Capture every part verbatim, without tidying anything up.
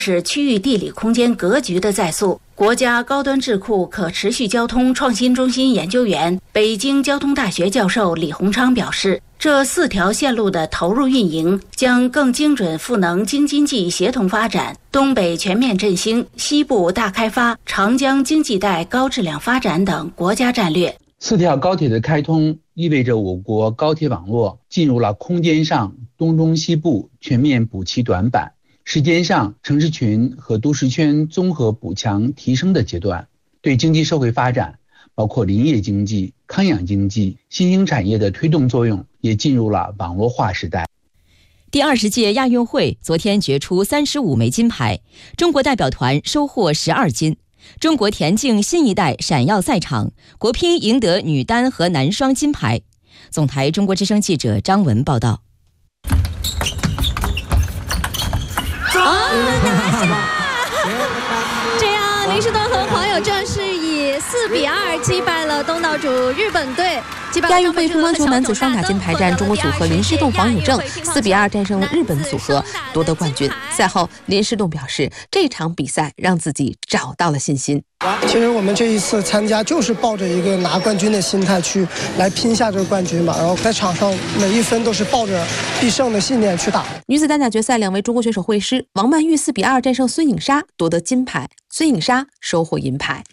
是区域地理空间格局的再塑。国家高端智库可持续交通创新中心研究员、北京交通大学教授李洪昌表示，这四条线路的投入运营将更精准赋能京津冀协同发展、东北全面振兴、西部大开发、长江经济带高质量发展等国家战略。 四条高铁的开通意味着我国高铁网络进入了空间上东中西部全面补齐短板，时间上城市群和都市圈综合补强提升的阶段，对经济社会发展，包括林业经济、康养经济、新兴产业的推动作用也进入了网络化时代。 第二十届亚运会昨天决出三十五枚金牌，中国代表团收获十二金。中国田径新一代闪耀赛场，国乒赢得女单和男双金牌。总台中国之声记者张文报道。 这样，林士顿和黄友正是以四比二击败了东道主日本队。 亚运会乒乓球男子双打金牌战，中国组合林诗栋、黄友正四比二战胜了日本组合，夺得冠军。赛后，林诗栋表示，这场比赛让自己找到了信心。 其实我们这一次参加就是抱着一个拿冠军的心态去来拼下这个冠军嘛，然后在场上每一分都是抱着必胜的信念去打。 女子单打决赛，两位中国选手会师，王曼玉四比二战胜孙颖莎，夺得金牌，孙颖莎收获银牌。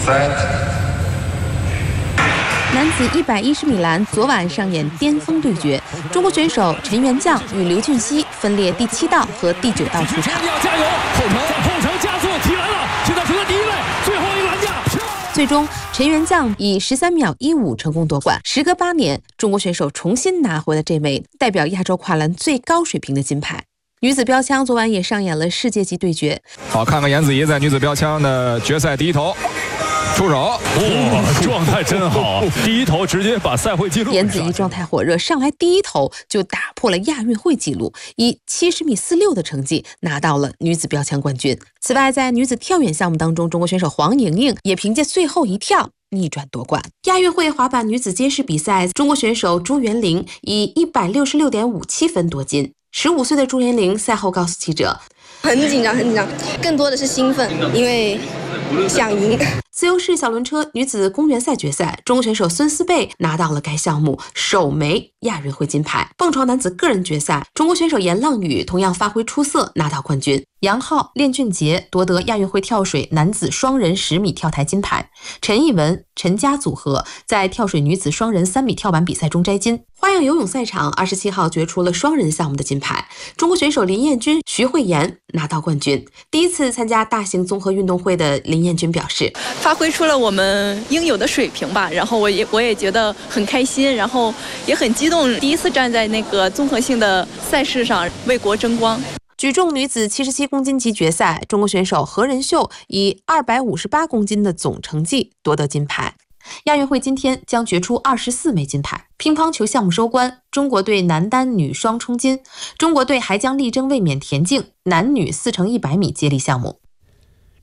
男子一百一十米栏昨晚上演巅峰对决，中国选手陈元将与刘俊熙分列第七道和第九道出场。 加油！后程后程加速起来了，现在处在第一位，最后一个栏架。 最终，陈元将以十三秒一五成功夺冠。时隔八年，中国选手重新拿回了这枚代表亚洲跨栏最高水平的金牌。女子标枪昨晚也上演了世界级对决。 好，看看颜子怡在女子标枪的决赛第一头。出手， 哇，状态真好！第一头直接把赛会纪录。 颜子怡状态火热，上来第一头就打破了亚运会纪录，以七十米四六的成绩拿到了女子标枪冠军。此外，在女子跳远项目当中，中国选手黄莹莹也凭借最后一跳逆转夺冠。亚运会滑板女子街式比赛，中国选手朱元玲以一百六十六点五七分夺金。十五岁的朱元玲赛后告诉记者， 很紧张很紧张，更多的是兴奋，因为想赢。 自由式小轮车女子公园赛决赛，中国选手孙思贝拿到了该项目首枚亚运会金牌。蹦床男子个人决赛，中国选手严浪宇同样发挥出色，拿到冠军。杨昊、练俊杰夺得亚运会跳水男子双人十米跳台金牌。陈艺文、陈佳组合在跳水女子双人三米跳板比赛中摘金。花样游泳赛场二十七号决出了双人项目的金牌，中国选手林彦君、徐慧妍拿到冠军。第一次参加大型综合运动会的林彦君表示， 发挥出了我们应有的水平吧，然后我也我也觉得很开心，然后也很激动，第一次站在那个综合性的赛事上为国争光。 举重女子七十七公斤级决赛，中国选手何仁秀以二百五十八公斤的总成绩夺得金牌。亚运会今天将决出二十四枚金牌。乒乓球项目收官，中国队男单女双冲金，中国队还将力争卫冕田径男女四乘一百米接力项目。